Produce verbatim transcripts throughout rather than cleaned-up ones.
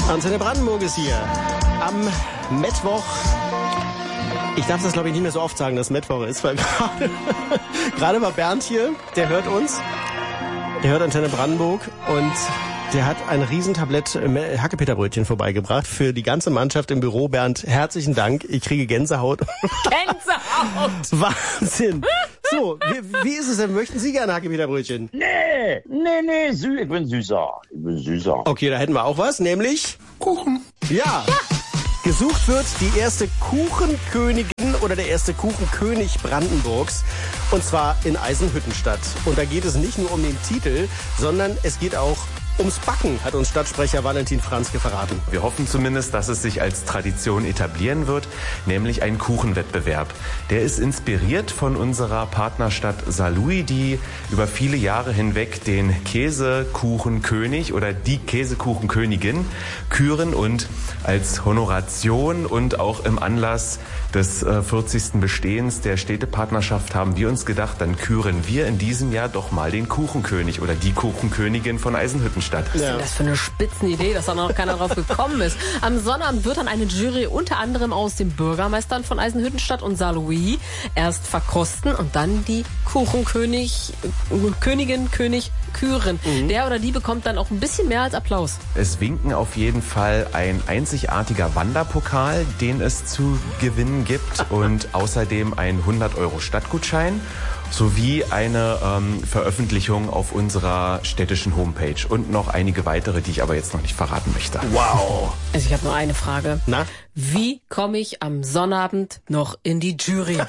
Antenne Brandenburg ist hier am Mittwoch. Ich darf das, glaube ich, nicht mehr so oft sagen, dass Mittwoch ist, weil gerade, gerade war Bernd hier, der hört uns, der hört Antenne Brandenburg und der hat ein Riesentablett Hackepeterbrötchen vorbeigebracht für die ganze Mannschaft im Büro. Bernd, herzlichen Dank. Ich kriege Gänsehaut. Gänsehaut! Wahnsinn. So, wie, wie ist es denn? Möchten Sie gerne Hackepeterbrötchen? Nee, nee, nee, sü- ich bin süßer. Ich bin süßer. Okay, da hätten wir auch was, nämlich Kuchen. Ja. ja. Gesucht wird die erste Kuchenkönigin oder der erste Kuchenkönig Brandenburgs. Und zwar in Eisenhüttenstadt. Und da geht es nicht nur um den Titel, sondern es geht auch ums Backen, hat uns Stadtsprecher Valentin Franzke verraten. Wir hoffen zumindest, dass es sich als Tradition etablieren wird, nämlich ein Kuchenwettbewerb. Der ist inspiriert von unserer Partnerstadt Saarlouis, die über viele Jahre hinweg den Käsekuchenkönig oder die Käsekuchenkönigin küren und als Honoration und auch im Anlass des äh, vierzigsten Bestehens der Städtepartnerschaft haben wir uns gedacht, dann küren wir in diesem Jahr doch mal den Kuchenkönig oder die Kuchenkönigin von Eisenhüttenstadt. Was ist denn das für eine Spitzenidee, dass da noch keiner drauf gekommen ist? Am Sonnabend wird dann eine Jury unter anderem aus den Bürgermeistern von Eisenhüttenstadt und Saarlouis erst verkosten und dann die Kuchenkönig, Königin, König küren. Mhm. Der oder die bekommt dann auch ein bisschen mehr als Applaus. Es winken auf jeden Fall ein einzigartiger Wanderpokal, den es zu gewinnen gibt und außerdem ein hundert Euro Stadtgutschein sowie eine ähm, Veröffentlichung auf unserer städtischen Homepage und noch einige weitere, die ich aber jetzt noch nicht verraten möchte. Wow. Also ich habe nur eine Frage. Na? Wie komme ich am Sonnabend noch in die Jury?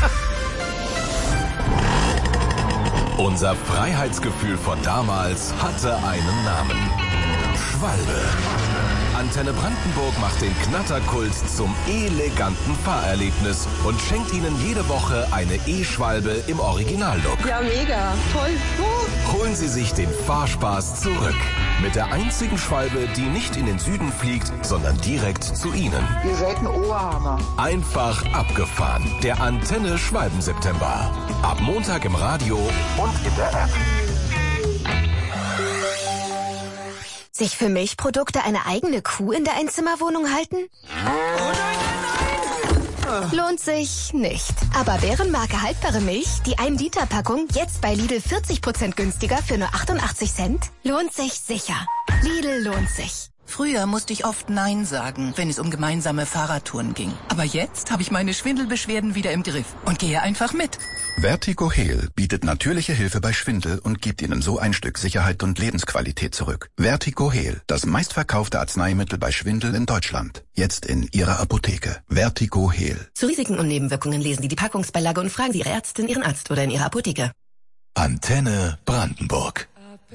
Unser Freiheitsgefühl von damals hatte einen Namen. Schwalbe. Antenne Brandenburg macht den Knatterkult zum eleganten Fahrerlebnis und schenkt Ihnen jede Woche eine E-Schwalbe im Originallook. Ja, mega. Toll. Uh. Holen Sie sich den Fahrspaß zurück. Mit der einzigen Schwalbe, die nicht in den Süden fliegt, sondern direkt zu Ihnen. Ihr seid ein Oberhammer. Einfach abgefahren. Der Antenne Schwalben-September. Ab Montag im Radio und in der App. Sich für Milchprodukte eine eigene Kuh in der Einzimmerwohnung halten? Lohnt sich nicht. Aber Bärenmarke haltbare Milch, die ein Liter Packung, jetzt bei Lidl vierzig Prozent günstiger für nur achtundachtzig Cent? Lohnt sich sicher. Lidl lohnt sich. Früher musste ich oft Nein sagen, wenn es um gemeinsame Fahrradtouren ging. Aber jetzt habe ich meine Schwindelbeschwerden wieder im Griff und gehe einfach mit. Vertigo Heal bietet natürliche Hilfe bei Schwindel und gibt Ihnen so ein Stück Sicherheit und Lebensqualität zurück. Vertigo Heal, das meistverkaufte Arzneimittel bei Schwindel in Deutschland. Jetzt in Ihrer Apotheke. Vertigo Heal. Zu Risiken und Nebenwirkungen lesen Sie die Packungsbeilage und fragen Sie Ihre Ärztin, Ihren Arzt oder in Ihrer Apotheke. Antenne Brandenburg.